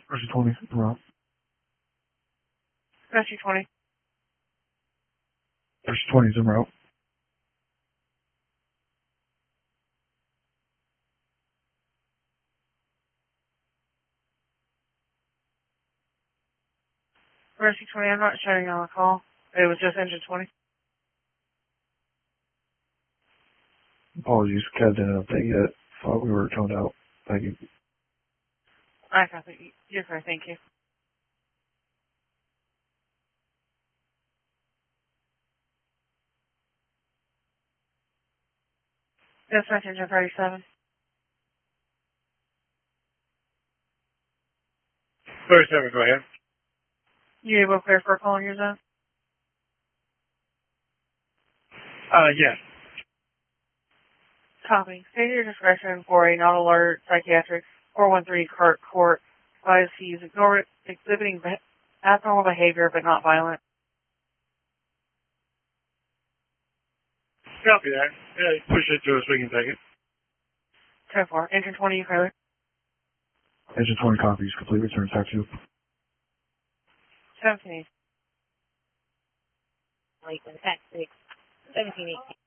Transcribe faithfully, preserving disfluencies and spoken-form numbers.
Rescue twenty, en route. Rescue twenty. Rescue twenty is en route. Rescue twenty, I'm not shutting on the call. It was just engine twenty. Apologies, Kev didn't update yet. Thought we were toned out. Thank you. I copy. Yes, sir. Thank you. Dispatch engine thirty-seven. thirty-seven, go ahead. You able to clear for a call in your zone? Uh, yes. Copy. State your discretion for a non-alert psychiatric four one three Kirk Court. Advised he is ignore exhibiting abnormal behavior but not violent. Copy that. Yeah, push it to us, we can take it. ten four. Engine twenty, you clear. Engine twenty copies, complete return, taxi. seventeen eight. Lakeland, tax six, seventeen eighteen.